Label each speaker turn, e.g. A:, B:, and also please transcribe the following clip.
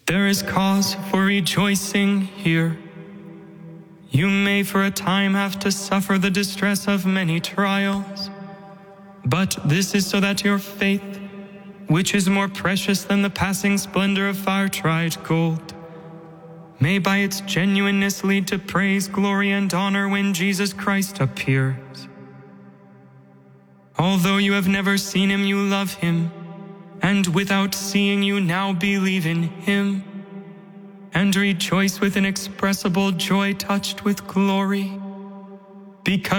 A: There is cause for rejoicing here. You may for a time have to suffer the distress of many trials, but this is so that your faith, which is more precious than the passing splendor of fire-tried gold, may by its genuineness lead to praise, glory, and honor when Jesus Christ appears. Although you have never seen him, you love him, and without seeing you now believe in him, and rejoice with inexpressible joy touched with glory, because